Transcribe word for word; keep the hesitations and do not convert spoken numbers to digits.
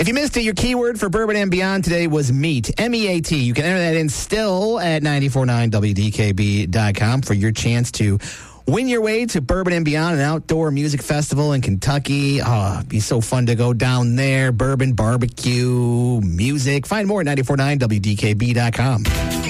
If you missed it, your keyword for Bourbon and Beyond today was meat, M E A T. You can enter that in still at nine four nine W D K B dot com for your chance to win your way to Bourbon and Beyond, an outdoor music festival in Kentucky. Oh, it'd be so fun to go down there. Bourbon, barbecue, music. Find more at nine four nine W D K B dot com.